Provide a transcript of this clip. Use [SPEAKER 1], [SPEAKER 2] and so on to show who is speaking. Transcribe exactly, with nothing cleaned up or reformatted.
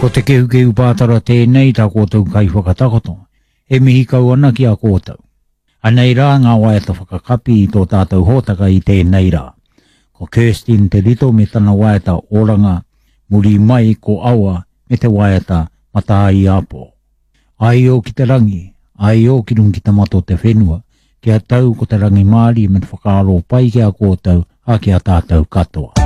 [SPEAKER 1] Ko te kehu kehu pātara tēnei tā kōtau kai whakatakoto, e mihi kau ana ki a kōtau. Anei rā ngā waiata whakakapi i tō tātou hōtaka i tēnei rā. Ko Kirstin te rito me tana waiata oranga, muri mai ko aua me te waiata mataa i apo. Ai o ki te rangi, ai o ki rung ki tamato te whenua, ki a tau ko te rangi maari me te whakaaro pai ki a kōtau a ki a tātou katoa.